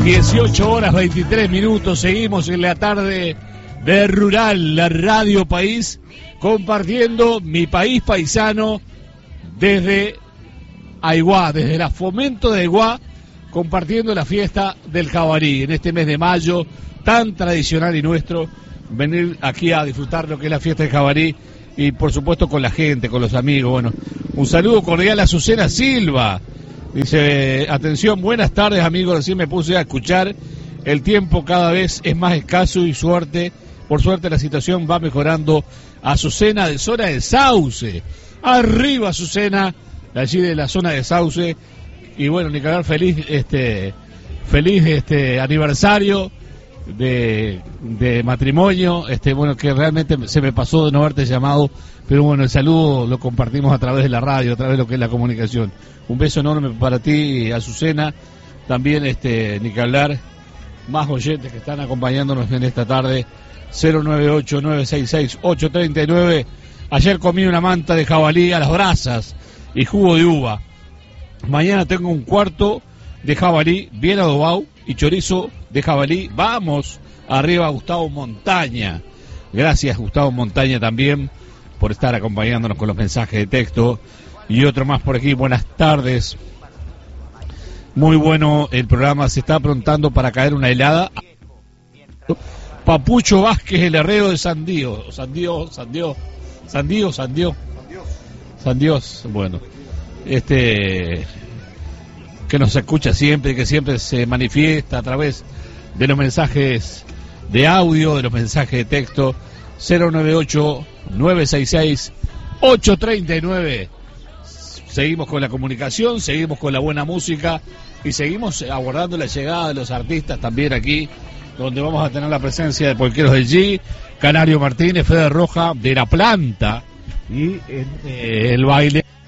18 horas 23 minutos, seguimos en la tarde de Rural, la Radio País, compartiendo mi país paisano desde Aiguá, desde la Fomento de Aiguá, compartiendo la fiesta del jabalí en este mes de mayo, tan tradicional y nuestro, venir aquí a disfrutar lo que es la fiesta del jabalí y por supuesto con la gente, con los amigos. Bueno, un saludo cordial a Azucena Silva. Dice, atención, buenas tardes amigos, recién me puse a escuchar, el tiempo cada vez es más escaso y por suerte la situación va mejorando. Azucena de zona de Sauce, arriba Azucena, allí de la zona de Sauce, y bueno, Nicolás, feliz aniversario de matrimonio, bueno, que realmente se me pasó de no haberte llamado, pero bueno, el saludo lo compartimos a través de la radio, a través de lo que es la comunicación. Un beso enorme para ti, Azucena, también ni que hablar, más oyentes que están acompañándonos en esta tarde, 098-966-839. Ayer comí una manta de jabalí a las brasas y jugo de uva. Mañana tengo un cuarto de jabalí bien adobado y chorizo de jabalí. Vamos, arriba Gustavo Montaña. Gracias Gustavo Montaña también por estar acompañándonos con los mensajes de texto. Y otro más por aquí, buenas tardes. Muy bueno el programa, se está aprontando para caer una helada. Papucho Vázquez, el herrero de Sandío, bueno, que nos escucha siempre, que siempre se manifiesta a través de los mensajes de audio, de los mensajes de texto, 098-966-839. Seguimos con la comunicación, seguimos con la buena música y seguimos abordando la llegada de los artistas también aquí, donde vamos a tener la presencia de Polqueros del G, Canario Martínez, Fede Roja de La Planta y el baile